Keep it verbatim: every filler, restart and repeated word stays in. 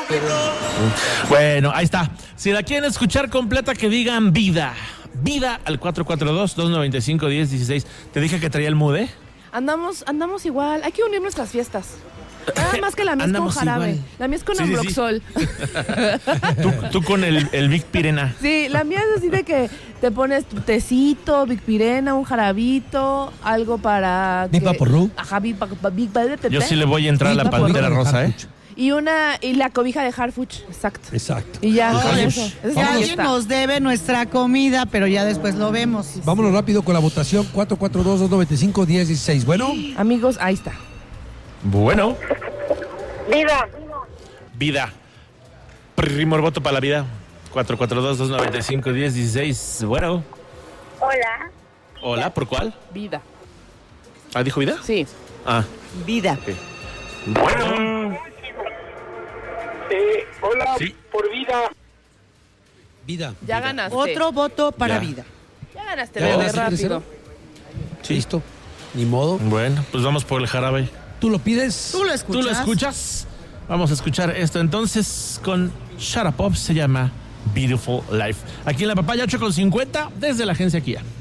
Bueno, ahí está. Si la quieren escuchar completa, que digan vida. Vida al cuatro cuatro dos, dos nueve cinco, uno cero uno seis. Te dije que traía el mood, ¿eh? Andamos, andamos igual. Hay que unir nuestras fiestas. Nada más que la mía Andamos es con jarabe. igual. La mía es con Sí, sí, Ambroxol. sí. tú, tú con el, el Vic Pirena. Sí, la mía es así de que te pones tu tecito, Vic Pirena, un jarabito, algo para... Big que- Vaporru. Ajá, Big Vaporru. Big Vaporru. Yo sí le voy a entrar a la Big Vaporru pantera con rosa, ¿eh? Harfuch. Y una, y la cobija de Harfuch, exacto. Exacto. Y ya, Oye, con eso. pues, Esa es Ya la alguien fiesta. nos debe nuestra comida, pero ya después lo vemos. Vámonos rápido con la votación cuatro cuatro dos, dos nueve cinco, uno cero uno seis. Bueno, Amigos, ahí está. Bueno, Vida. vida. Primor voto para la vida. cuatro cuatro dos, dos nueve cinco, uno cero uno seis. Bueno. Hola. Hola, ¿por cuál? Vida. Ah, ¿dijo vida? Sí. Ah, Vida. ok. Bueno. Eh, hola, Sí. por vida. vida. Ya ganaste. Otro voto para Ya. vida. Ya ganaste, ¿Ya bebé, ganaste tres rápido. cero? Listo. Ni modo. Bueno, pues vamos por el jarabe. ¿Tú lo pides? Tú lo escuchas. ¿Tú lo escuchas? Vamos a escuchar esto entonces con Shut Up Pop, se llama Beautiful Life. Aquí en La Papaya, ocho con cincuenta, desde la agencia Kia.